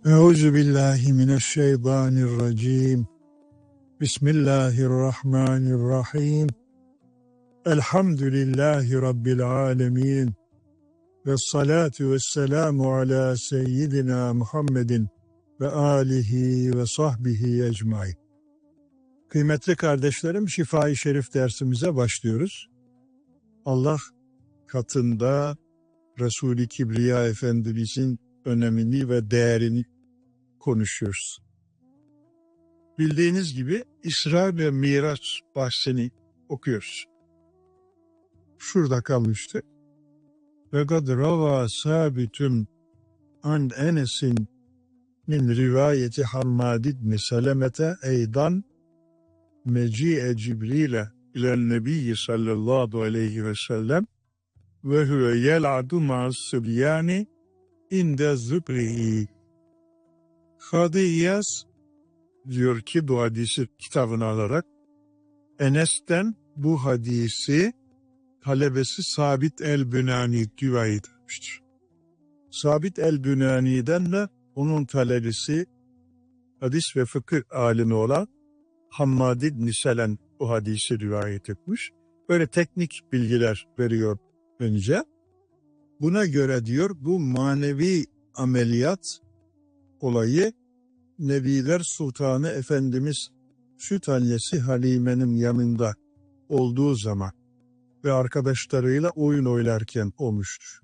Euzu billahi mineşşeytanirracim. Bismillahirrahmanirrahim. Elhamdülillahi Rabbil alemin. Ve salatu ve selamu ala seyyidina Muhammedin ve alihi ve sahbihi ecmaîn. Kıymetli kardeşlerim, Şifa-i Şerif dersimize başlıyoruz. Allah katında Resul-i Kibriya Efendimizin önemini ve değerini konuşuyoruz. Bildiğiniz gibi İsra ve Miraç bahsini okuyoruz. Şurada kalmıştı. Ve kad rava sabitun an Enes'in min rivayeti Hammad ibn Selemete eydan meci'e Cibril'e ilen nebiyyi sallallahu aleyhi ve sellem ve huve yel'adu ma'as sıbyani inde zübrihi. Kadı İyaz diyor ki bu hadisi kitabını alarak Enes'ten bu hadisi talebesi Sabit el-Bünani rivayet etmiştir. Sabit el-Bünani'den de onun talebesi hadis ve fıkıh alimi olan Hammad ibn Selem bu hadisi rivayet etmiş. Böyle teknik bilgiler veriyor önce. Buna göre diyor bu manevi ameliyat olayı Nebiler Sultanı Efendimiz süt annesi Halime'nin yanında olduğu zaman ve arkadaşlarıyla oyun oynarken olmuştur.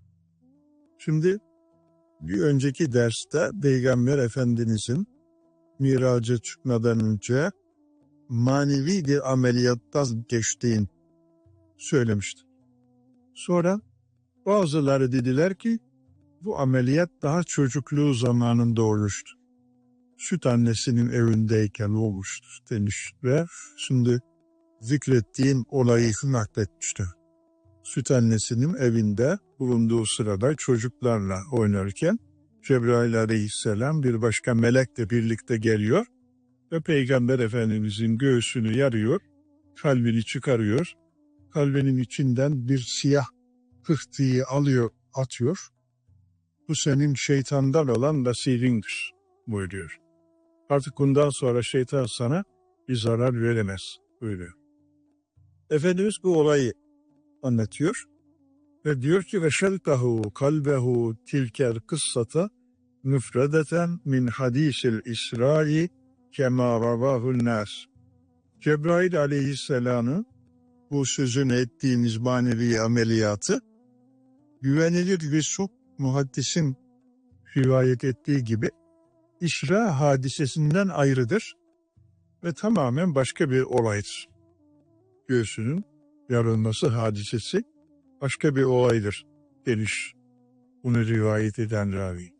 Şimdi bir önceki derste Peygamber Efendimizin miraca çıkmadan önce manevi bir ameliyattan geçtiğini söylemişti. Sonra bazıları dediler ki bu ameliyat daha çocukluğu zamanında olmuştu. Süt annesinin evindeyken olmuştur demiş ve şimdi zikrettiğim olayı nakletmiştir. Süt annesinin evinde bulunduğu sırada çocuklarla oynarken Cebrail aleyhisselam bir başka melekle birlikte geliyor ve Peygamber Efendimizin göğsünü yarıyor, kalbini çıkarıyor, kalbinin içinden bir siyah pıhtıyı alıyor, atıyor. Bu senin şeytandan olan nasirindir buyuruyor. Artık bundan sonra şeytan sana bir zarar veremez buyuruyor. Efendimiz bu olayı anlatıyor ve diyor ki ve şelkahu kalbehu tilker kıssata müfredeten min hadisil İsra'i kema ravahul nas. Cebrail aleyhisselam'ın bu sözünü ettiğimiz manevi ameliyatı güvenilir bir çok muhaddisin rivayet ettiği gibi İsra hadisesinden ayrıdır ve tamamen başka bir olaydır. Göğsünün yarılması hadisesi başka bir olaydır demiş bunu rivayet eden ravi.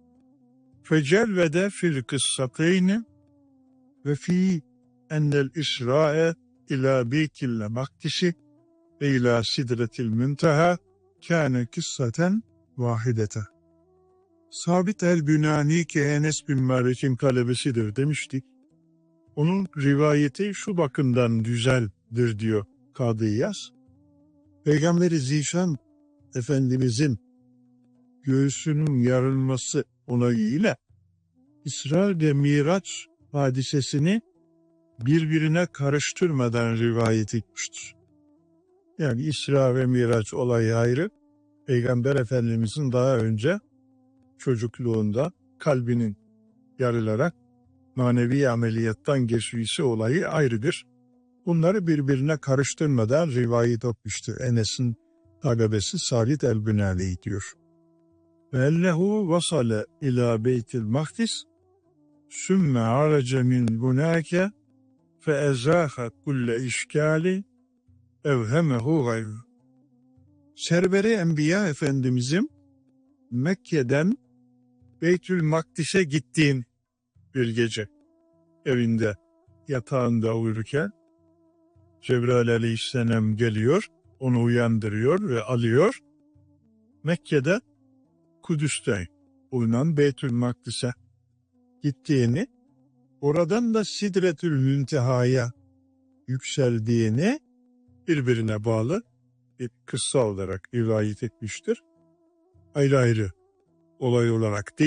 Fecellvede fil kıssateyni ve fi ennel İsra'e ila beytille maktisi ve ila sidretil münteha kâne kıssaten vahidete. Sabit el-Bünani ki Enes bin Malik'in talebesidir demiştik. Onun rivayeti şu bakımdan güzeldir diyor Kadı İyaz. Peygamber-i Zişan Efendimizin göğsünün yarılması olayıyla İsra ve Miraç hadisesini birbirine karıştırmadan rivayet etmiştir. Yani İsra ve Miraç olayı ayrı, Peygamber Efendimizin daha önce çocukluğunda kalbinin yarılarak manevi ameliyattan geçmesi olayı ayrıdır. Bunları birbirine karıştırmadan rivayet etmiştir. Enes'in talebesi Sabit el-Bünani diyor. Ve ennehu vasale ila beytil makdis sümme arace min bunake fe ezâhe kulle işkâli evhemehu gayrı. Server-i Enbiya Efendimizin Mekke'den Beytül Makdis'e gittiğin bir gece evinde yatağında uyurken Cebrail aleyhisselam geliyor, onu uyandırıyor ve alıyor. Mekke'de Kudüs'te bulunan Beytül Makdis'e gittiğini, oradan da Sidretül Münteha'ya yükseldiğini birbirine bağlı bir kıssa olarak rivayet etmiştir. Ayrı ayrı olay olarak değil,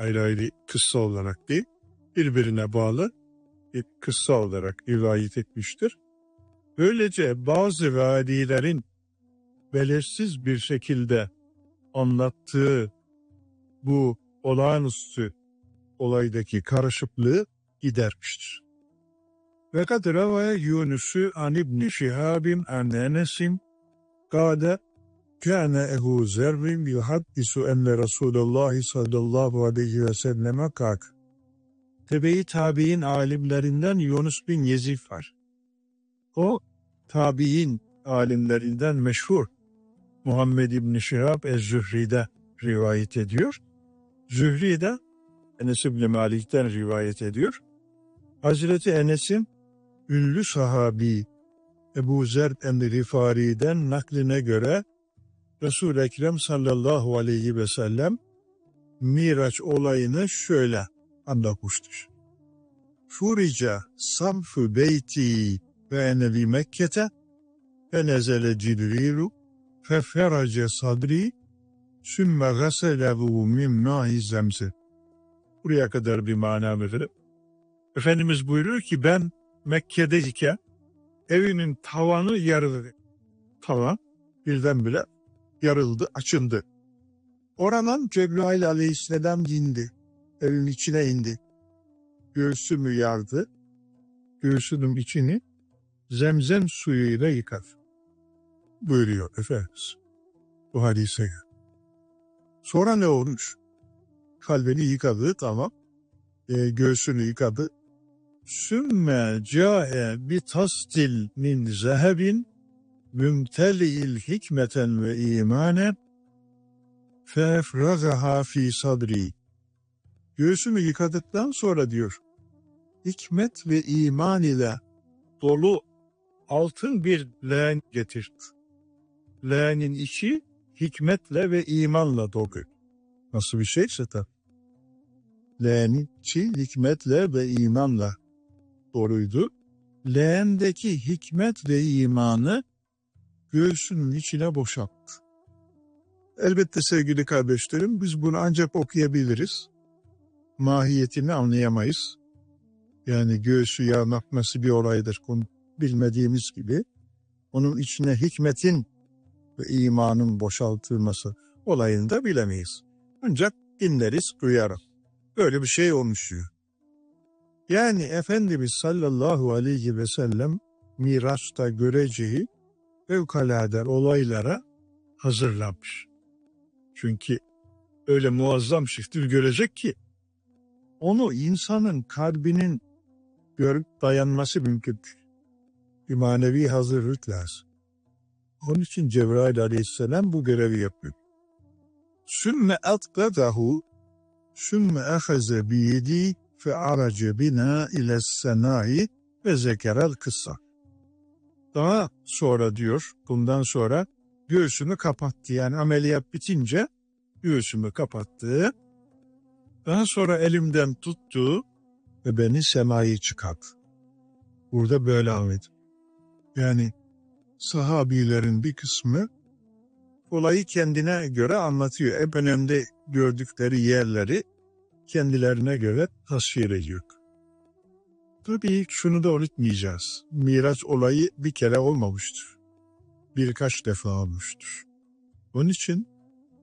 ayrı ayrı kıssa olarak değil, birbirine bağlı bir kıssa olarak rivayet etmiştir. Böylece bazı vadilerin belirsiz bir şekilde anlattığı bu olağanüstü olaydaki karışıklığı gidermiştir. Ve kad ravaya Yunus'u an İbn Şihab'in an Enes'in kâde kâne Ebu Zerrin yuhaddisu enne Resulullah sallallahu aleyhi ve selleme kâk. Tebe-i tabi'in alimlerinden Yunus bin Yezid var. O tabi'in alimlerinden meşhur Muhammed İbn Şihab Ez-Zühri'de rivayet ediyor. Zühri de Enes İbn Malik'ten rivayet ediyor. Hazreti Enes'in ünlü sahabi Ebu Zer el-Gıfari'den nakline göre Resul-i Ekrem sallallahu aleyhi ve sellem Miraç olayını şöyle anlatmıştır. Furica samfu beyti ve enevi Mekke'te ve nezele Cibrilu feferace sadri sümme gaselevu min ma'i zemze. Buraya kadar bir mana verelim. Efendimiz buyuruyor ki ben Mekke'deyken evimin tavanı yarıldı. Tavan birdenbire yarıldı, açıldı. Oradan Cebrail aleyhisselam indi. Evin içine indi. Göğsümü yardı. Göğsünün içini zemzem suyuyla yıkadı. Buyuruyor Efendimiz. Bu hadise. Sonra ne olmuş? Kalbini yıkadı, tamam. Göğsünü yıkadı. Sümme câe bi tasdil min zehebin mümteli'il hikmeten ve imanen fefragaha fi sadri. Göğsümü yıkadıktan sonra diyor, hikmet ve iman ile dolu altın bir leğen getirdi. Leğenin içi hikmetle ve imanla dolu. Nasıl bir şeyse tabi. Leğenin içi hikmetle ve imanla doluydu. Leğendeki hikmet ve imanı göğsünün içine boşalttı. Elbette sevgili kardeşlerim, biz bunu ancak okuyabiliriz. Mahiyetini anlayamayız. Yani göğsü yarmakması bir olaydır. Bilmediğimiz gibi onun içine hikmetin ve imanın boşaltılması olayını da bilemeyiz. Ancak dinleriz, duyarız. Böyle bir şey olmuş diyor. Yani Efendimiz sallallahu aleyhi ve sellem Miraç'ta göreceği fevkalade olaylara hazırlanmış. Çünkü öyle muazzam şiftir görecek ki onu insanın kalbinin görüp dayanması mümkün. Bir manevi hazırlık lazım. Onun için Cebrail aleyhisselam bu görevi yapıyor. Sümme atqadahu sümme ehaze biyedi fe arace bina ile senai ve zekerel kıssa. Daha sonra diyor, bundan sonra göğsümü kapattı. Yani ameliyat bitince göğsümü kapattı. Daha sonra elimden tuttu ve beni semaya çıkarttı. Burada böyle anladım. Yani sahabilerin bir kısmı olayı kendine göre anlatıyor. Hep önemli gördükleri yerleri kendilerine göre tasvir ediyor. Tabii şunu da unutmayacağız. Miraç olayı bir kere olmamıştır. Birkaç defa olmuştur. Onun için